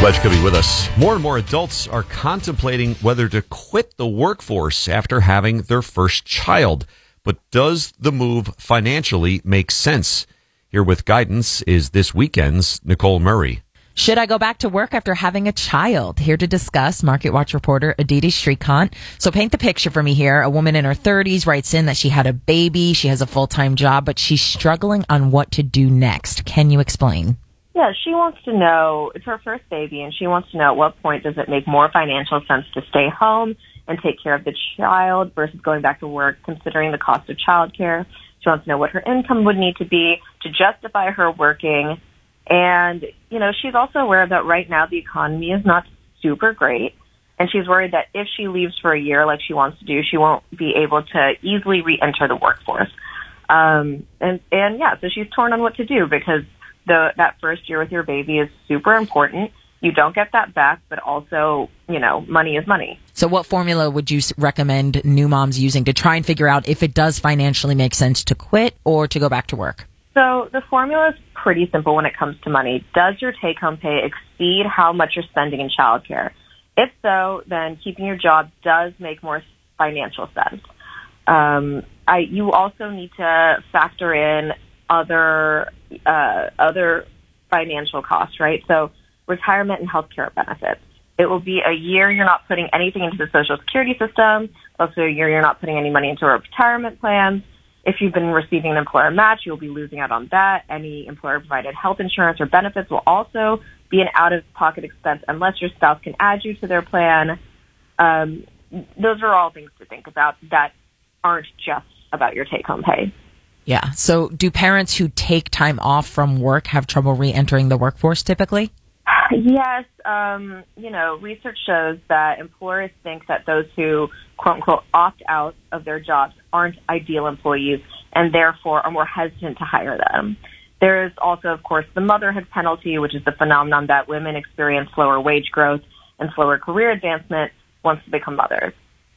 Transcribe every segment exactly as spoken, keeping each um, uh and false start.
Glad you could be with us. More and more adults are contemplating whether to quit the workforce after having their first child. But does the move financially make sense? Here with guidance is this weekend's Nicole Murray. Should I go back to work after having a child? Here to discuss, Market Watch reporter Aditi Shrikant. So paint the picture for me here. A woman in her thirties writes in that she had a baby, she has a full-time job, but she's struggling on what to do next. Can you explain? Yeah, she wants to know, it's her first baby, and she wants to know at what point does it make more financial sense to stay home and take care of the child versus going back to work, considering the cost of childcare. She wants to know what her income would need to be to justify her working. And, you know, she's also aware that right now the economy is not super great. And she's worried that if she leaves for a year like she wants to do, she won't be able to easily re-enter the workforce. Um, and, and yeah, so she's torn on what to do because the, that first year with your baby is super important. You don't get that back, but also, you know, money is money. So what formula would you recommend new moms using to try and figure out if it does financially make sense to quit or to go back to work? So the formula is pretty simple when it comes to money. Does your take-home pay exceed how much you're spending in childcare? If so, then keeping your job does make more financial sense. Um, I, you also need to factor in other uh, other financial costs, right? So retirement and healthcare benefits. It will be a year you're not putting anything into the Social Security system. Also a year you're not putting any money into a retirement plans. If you've been receiving an employer match, you'll be losing out on that. Any employer-provided health insurance or benefits will also be an out-of-pocket expense unless your spouse can add you to their plan. Um, those are all things to think about that aren't just about your take-home pay. Yeah. So do parents who take time off from work have trouble re-entering the workforce typically? Yes. Um, you know, research shows that employers think that those who, quote unquote, opt out of their jobs aren't ideal employees and therefore are more hesitant to hire them. There is also, of course, the motherhood penalty, which is the phenomenon that women experience slower wage growth and slower career advancement once they become mothers.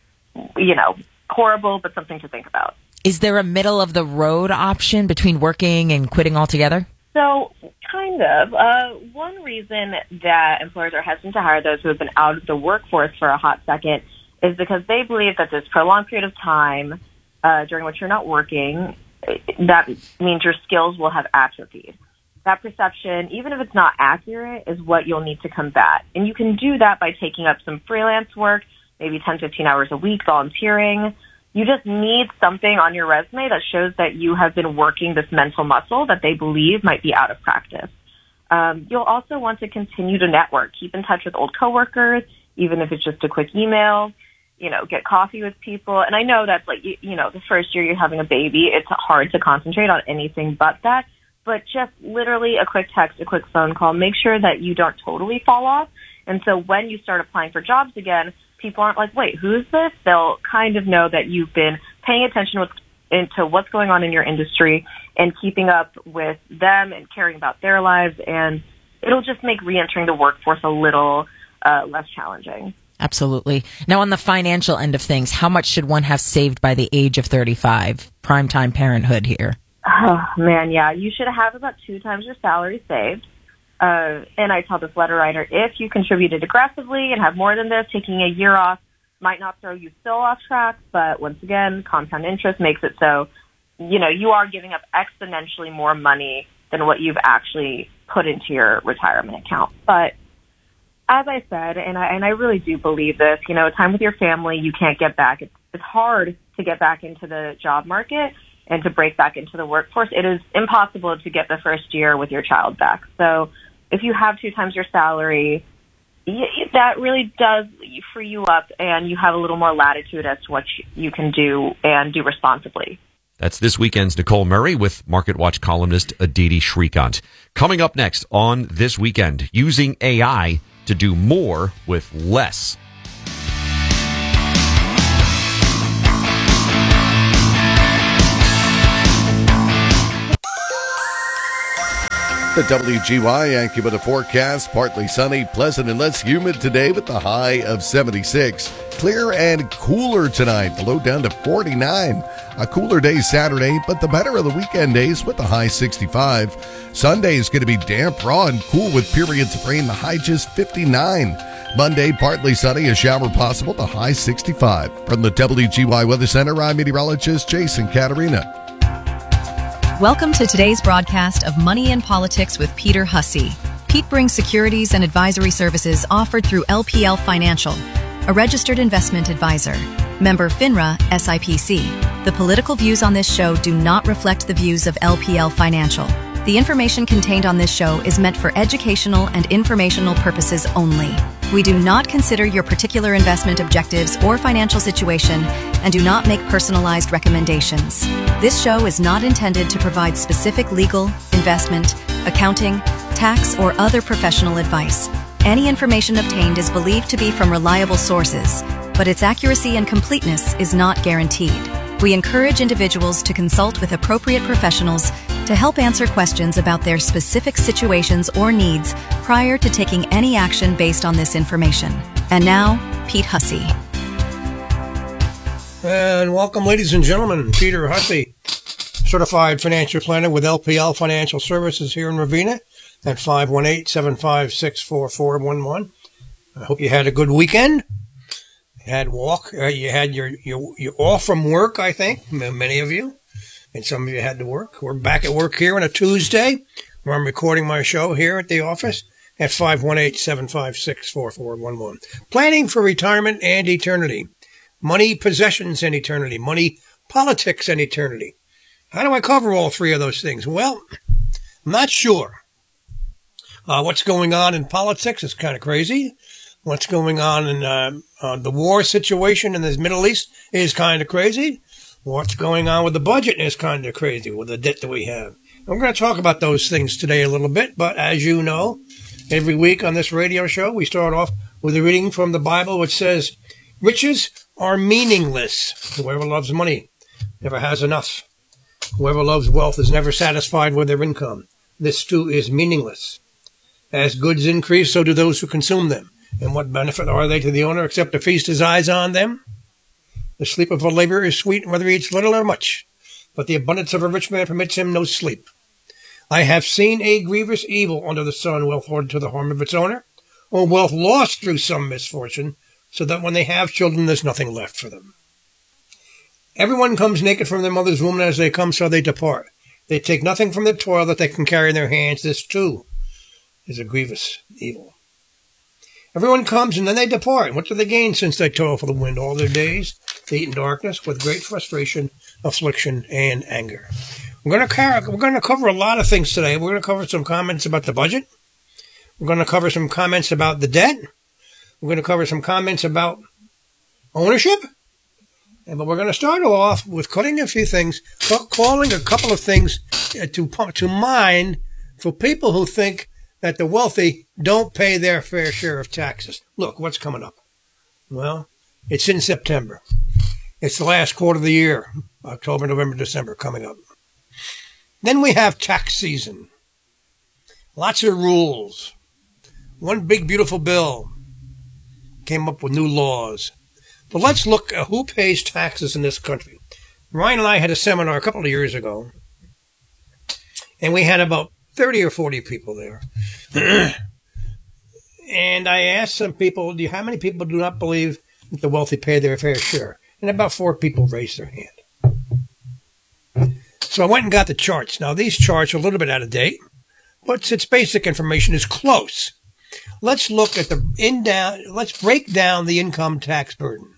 You know, horrible, but something to think about. Is there a middle of the road option between working and quitting altogether? So, kind of. Uh, one reason that employers are hesitant to hire those who have been out of the workforce for a hot second is because they believe that this prolonged period of time uh, during which you're not working, that means your skills will have atrophied. That perception, even if it's not accurate, is what you'll need to combat. And you can do that by taking up some freelance work, maybe ten, fifteen hours a week, volunteering. You just need something on your resume that shows that you have been working this mental muscle that they believe might be out of practice. Um, you'll also want to continue to network. Keep in touch with old coworkers, even if it's just a quick email. You know, get coffee with people. And I know that's like, you, you know, the first year you're having a baby, it's hard to concentrate on anything but that. But just literally a quick text, a quick phone call. Make sure that you don't totally fall off. And so when you start applying for jobs again, people aren't like, wait, who's this? They'll kind of know that you've been paying attention with, into what's going on in your industry and keeping up with them and caring about their lives. And it'll just make reentering the workforce a little uh, less challenging. Absolutely. Now, on the financial end of things, how much should one have saved by the age of thirty-five? Primetime parenthood here. Oh, man, yeah. You should have about two times your salary saved. Uh, and I tell this letter writer, if you contributed aggressively and have more than this, taking a year off might not throw you so off track. But once again, compound interest makes it so, you know, you are giving up exponentially more money than what you've actually put into your retirement account. But as I said, and I, and I really do believe this, you know, time with your family, you can't get back. It's, it's hard to get back into the job market and to break back into the workforce. It is impossible to get the first year with your child back. So if you have two times your salary, that really does free you up and you have a little more latitude as to what you can do and do responsibly. That's this weekend's Nicole Murray with Market Watch columnist Aditi Shrikant. Coming up next on This Weekend, using A I to do more with less. The W G Y Yankee with a forecast, partly sunny, pleasant, and less humid today with the high of seventy-six. Clear and cooler tonight, the low down to forty-nine. A cooler day Saturday, but the better of the weekend days with the high sixty-five. Sunday is going to be damp, raw, and cool with periods of rain, the high just fifty-nine. Monday, partly sunny, a shower possible, the high sixty-five. From the W G Y Weather Center, I'm meteorologist Jason Caterina. Welcome to today's broadcast of Money and Politics with Peter Hussey. Pete brings securities and advisory services offered through L P L Financial, a registered investment advisor. Member FINRA S I P C. The political views on this show do not reflect the views of L P L Financial. The information contained on this show is meant for educational and informational purposes only. We do not consider your particular investment objectives or financial situation and do not make personalized recommendations. This show is not intended to provide specific legal, investment, accounting, tax, or other professional advice. Any information obtained is believed to be from reliable sources, but its accuracy and completeness is not guaranteed. We encourage individuals to consult with appropriate professionals to help answer questions about their specific situations or needs prior to taking any action based on this information. And now, Pete Hussey. And welcome, ladies and gentlemen. Peter Hussey, certified financial planner with L P L Financial Services here in Ravenna at five one eight, seven five six, four four one one. I hope you had a good weekend. You had walk. Uh, you had your, your, you're off from work, I think, many of you. And some of you had to work. We're back at work here on a Tuesday, where I'm recording my show here at the office at five one eight, seven five six, four four one one. Planning for retirement and eternity. Money, possessions, and eternity. Money, politics, and eternity. How do I cover all three of those things? Well, I'm not sure. Uh, what's going on in politics is kind of crazy. What's going on in uh, uh, the war situation in the Middle East is kind of crazy. What's going on with the budget is kind of crazy with the debt that we have. And we're going to talk about those things today a little bit, but as you know, every week on this radio show, we start off with a reading from the Bible which says, riches are meaningless. Whoever loves money never has enough. Whoever loves wealth is never satisfied with their income. This too is meaningless. As goods increase, so do those who consume them. And what benefit are they to the owner except to feast his eyes on them? The sleep of a laborer is sweet, whether he eats little or much, but the abundance of a rich man permits him no sleep. I have seen a grievous evil under the sun, wealth hoarded to the harm of its owner, or wealth lost through some misfortune, so that when they have children, there's nothing left for them. Everyone comes naked from their mother's womb, and as they come, so they depart. They take nothing from the toil that they can carry in their hands. This, too, is a grievous evil. Everyone comes, and then they depart. What do they gain since they toil for the wind all their days? They eat in darkness with great frustration, affliction, and anger. We're going to carry, we're going to cover a lot of things today. We're going to cover some comments about the budget. We're going to cover some comments about the debt. We're going to cover some comments about ownership. And, but we're going to start off with cutting a few things, calling a couple of things to, to mind for people who think that the wealthy don't pay their fair share of taxes. Look, what's coming up? Well, it's in September. It's the last quarter of the year, October, November, December coming up. Then we have tax season. Lots of rules. One big, beautiful bill came up with new laws. But let's look at who pays taxes in this country. Ryan and I had a seminar a couple of years ago, and we had about thirty or forty people there. And I asked some people, do you, how many people do not believe that the wealthy pay their fair share? And about four people raised their hand. So I went and got the charts. Now, these charts are a little bit out of date, but its basic information is close. Let's look at the in down, let's break down the income tax burden.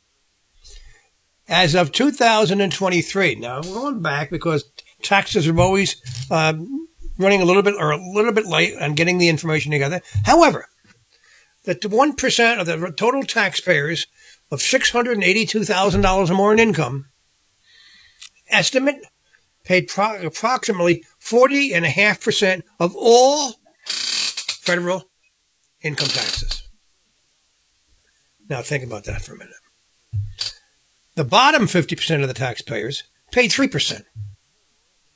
As of two thousand twenty-three, now we're going back because taxes are always um, running a little bit or a little bit late on getting the information together. However, that the one percent of the total taxpayers of six hundred eighty-two thousand dollars or more in income estimate paid pro- approximately forty point five percent of all federal income taxes. Now think about that for a minute. The bottom fifty percent of the taxpayers paid three percent.